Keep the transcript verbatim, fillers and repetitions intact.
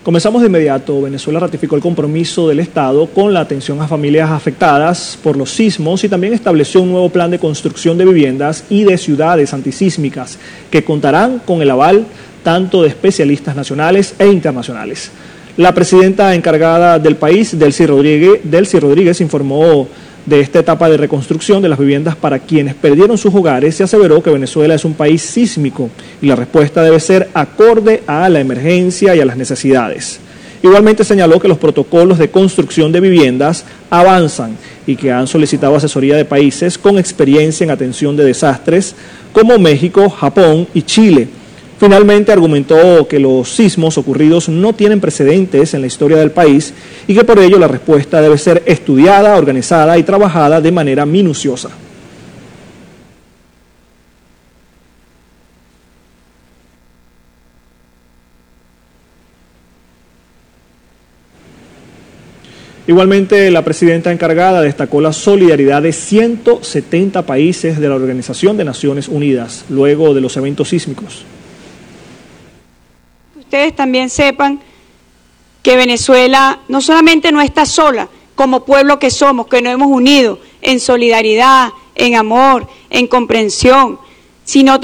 Comenzamos de inmediato. Venezuela ratificó el compromiso del Estado con la atención a familias afectadas por los sismos y también estableció un nuevo plan de construcción de viviendas y de ciudades antisísmicas que contarán con el aval tanto de especialistas nacionales e internacionales. La presidenta encargada del país, Delcy Rodríguez, Delcy Rodríguez, informó de esta etapa de reconstrucción de las viviendas para quienes perdieron sus hogares y aseveró que Venezuela es un país sísmico y la respuesta debe ser acorde a la emergencia y a las necesidades. Igualmente señaló que los protocolos de construcción de viviendas avanzan y que han solicitado asesoría de países con experiencia en atención de desastres como México, Japón y Chile. Finalmente argumentó que los sismos ocurridos no tienen precedentes en la historia del país y que por ello la respuesta debe ser estudiada, organizada y trabajada de manera minuciosa. Igualmente, la presidenta encargada destacó la solidaridad de ciento setenta países de la Organización de Naciones Unidas luego de los eventos sísmicos. Ustedes también sepan que Venezuela no solamente no está sola, como pueblo que somos, que nos hemos unido en solidaridad, en amor, en comprensión, sino